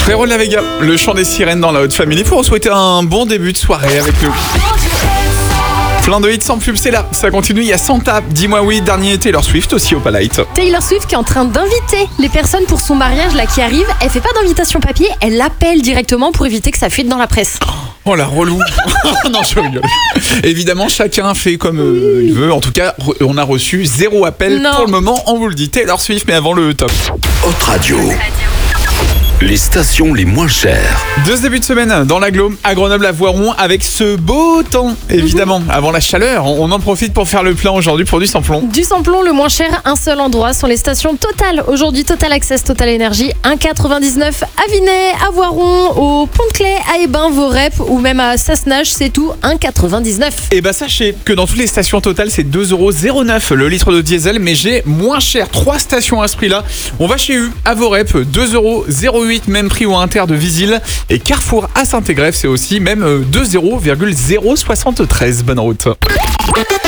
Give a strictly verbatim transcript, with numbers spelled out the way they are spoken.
Frérot de la Vega, le chant des sirènes dans la Haute Family pour vous souhaiter un bon début de soirée avec nous. Plein de hits sans pub, c'est là. Ça continue, il y a Santa, Dis-moi oui, dernier Taylor Swift aussi au Palite. Taylor Swift qui est en train d'inviter les personnes pour son mariage là qui arrive. Elle fait pas d'invitation papier, elle l'appelle directement pour éviter que ça fuite dans la presse. Oh la relou. Non, je rigole. Évidemment, chacun fait comme euh, il veut. En tout cas, re- on a reçu zéro appel Non. pour le moment. On vous le dit, Taylor Swift, mais avant le top. Haute Radio. Les stations les moins chères. Deux débuts de semaine dans l'agglo, à Grenoble, à Voiron, avec ce beau temps, évidemment. Avant la chaleur, on en profite pour faire le plein aujourd'hui pour du samplon. Du samplon le moins cher, un seul endroit sont les stations Total. Aujourd'hui, Total Access, Total Énergie, un virgule quatre-vingt-dix-neuf à Vinay, à Voiron, au Pont-de-Clay, à Hébin, Vorep ou même à Sassenage, c'est tout, un virgule quatre-vingt-dix-neuf. Et bah sachez que dans toutes les stations Total, c'est deux euros zéro neuf le litre de diesel, mais j'ai moins cher. Trois stations à ce prix-là. On va chez U, à Vorep, deux euros zéro huit, même prix au Inter de Visil. Et Carrefour à Saint-Égrève, c'est aussi même deux euros zéro soixante-treize. Bonne route.